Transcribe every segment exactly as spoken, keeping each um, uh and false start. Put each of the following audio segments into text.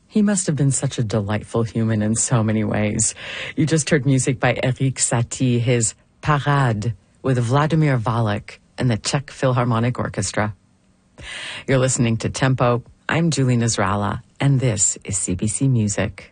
He must have been such a delightful human in so many ways. You just heard music by Erik Satie, his Parade, with Vladimir Valak and the Czech Philharmonic Orchestra. You're listening to Tempo. I'm Julie Nasrallah, and this is C B C Music.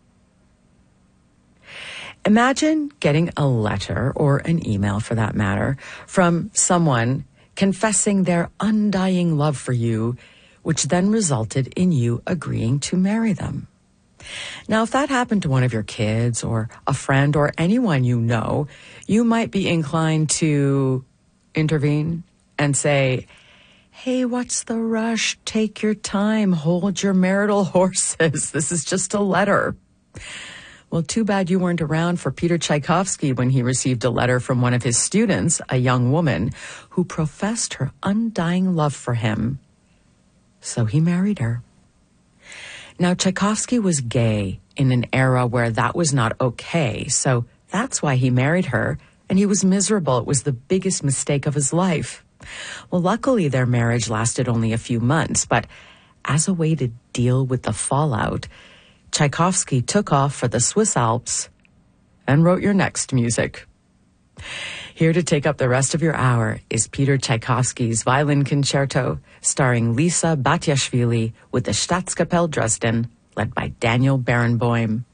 Imagine getting a letter, or an email for that matter, from someone confessing their undying love for you, which then resulted in you agreeing to marry them. Now, if that happened to one of your kids or a friend or anyone you know, you might be inclined to intervene and say, hey, what's the rush? Take your time. Hold your marital horses. This is just a letter. Well, too bad you weren't around for Peter Tchaikovsky when he received a letter from one of his students, a young woman, who professed her undying love for him. So he married her. Now, Tchaikovsky was gay in an era where that was not okay, so that's why he married her, and he was miserable. It was the biggest mistake of his life. Well, luckily, their marriage lasted only a few months, but as a way to deal with the fallout, Tchaikovsky took off for the Swiss Alps and wrote your next music. Here to take up the rest of your hour is Peter Tchaikovsky's Violin Concerto, starring Lisa Batiashvili with the Staatskapelle Dresden, led by Daniel Barenboim.